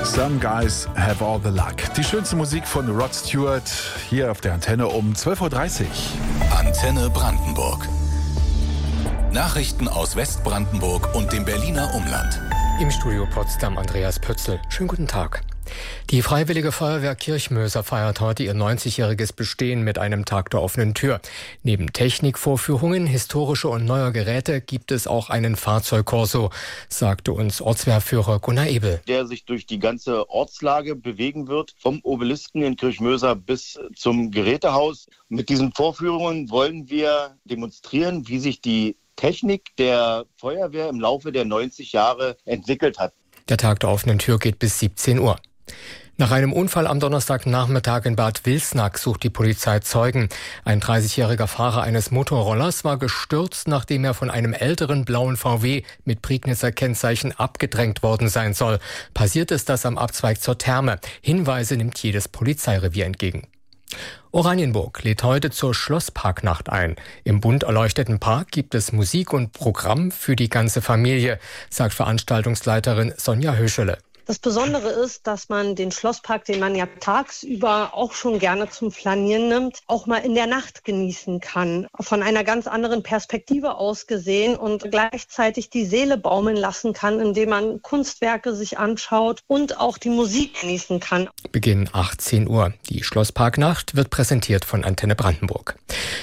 Some Guys Have All the Luck. Die schönste Musik von Rod Stewart hier auf der Antenne um 12.30 Uhr. Antenne Brandenburg. Nachrichten aus Westbrandenburg und dem Berliner Umland. Im Studio Potsdam Andreas Pötzl. Schönen guten Tag. Die Freiwillige Feuerwehr Kirchmöser feiert heute ihr 90-jähriges Bestehen mit einem Tag der offenen Tür. Neben Technikvorführungen, historische und neuer Geräte gibt es auch einen Fahrzeugkorso, sagte uns Ortswehrführer Gunnar Ebel. Der sich durch die ganze Ortslage bewegen wird, vom Obelisken in Kirchmöser bis zum Gerätehaus. Mit diesen Vorführungen wollen wir demonstrieren, wie sich die Technik der Feuerwehr im Laufe der 90 Jahre entwickelt hat. Der Tag der offenen Tür geht bis 17 Uhr. Nach einem Unfall am Donnerstagnachmittag in Bad Wilsnack sucht die Polizei Zeugen. Ein 30-jähriger Fahrer eines Motorrollers war gestürzt, nachdem er von einem älteren blauen VW mit Prignitzer Kennzeichen abgedrängt worden sein soll. Passiert ist das am Abzweig zur Therme. Hinweise nimmt jedes Polizeirevier entgegen. Oranienburg lädt heute zur Schlossparknacht ein. Im bunt erleuchteten Park gibt es Musik und Programm für die ganze Familie, sagt Veranstaltungsleiterin Sonja Höschele. Das Besondere ist, dass man den Schlosspark, den man ja tagsüber auch schon gerne zum Flanieren nimmt, auch mal in der Nacht genießen kann. Von einer ganz anderen Perspektive aus gesehen und gleichzeitig die Seele baumeln lassen kann, indem man Kunstwerke sich anschaut und auch die Musik genießen kann. Beginn 18 Uhr. Die Schlossparknacht wird präsentiert von Antenne Brandenburg.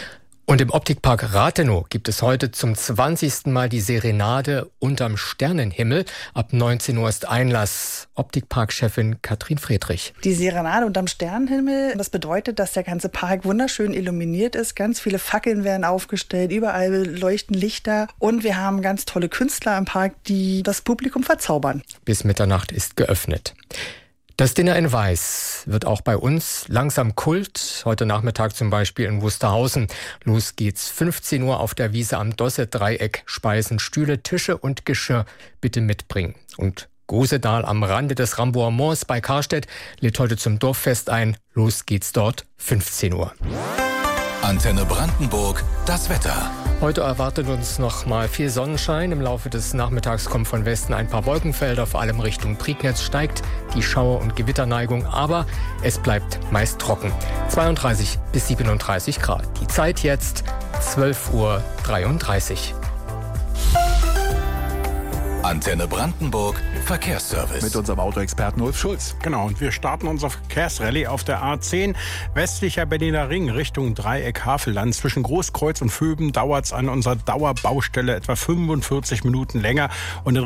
Und im Optikpark Rathenow gibt es heute zum 20. Mal die Serenade unterm Sternenhimmel. Ab 19 Uhr ist Einlass. Optikpark-Chefin Katrin Friedrich. Die Serenade unterm Sternenhimmel, das bedeutet, dass der ganze Park wunderschön illuminiert ist. Ganz viele Fackeln werden aufgestellt, überall leuchten Lichter. Und wir haben ganz tolle Künstler im Park, die das Publikum verzaubern. Bis Mitternacht ist geöffnet. Das Dinner in Weiß wird auch bei uns langsam Kult. Heute Nachmittag zum Beispiel in Wusterhausen. Los geht's 15 Uhr auf der Wiese am Dosse-Dreieck. Speisen, Stühle, Tische und Geschirr bitte mitbringen. Und Gosedahl am Rande des Ramboer Moors bei Karstedt lädt heute zum Dorffest ein. Los geht's dort 15 Uhr. Antenne Brandenburg, das Wetter. Heute erwartet uns noch mal viel Sonnenschein. Im Laufe des Nachmittags kommen von Westen ein paar Wolkenfelder. Vor allem Richtung Prignitz steigt die Schauer- und Gewitterneigung. Aber es bleibt meist trocken. 32 bis 37 Grad. Die Zeit jetzt 12.33 Uhr. Antenne Brandenburg, Verkehrsservice. Mit unserem Autoexperten Ulf Schulz. Genau, und wir starten unser Verkehrsrallye auf der A10. Westlicher Berliner Ring Richtung Dreieck Havelland. Zwischen Großkreuz und Vöben dauert es an unserer Dauerbaustelle etwa 45 Minuten länger. Und in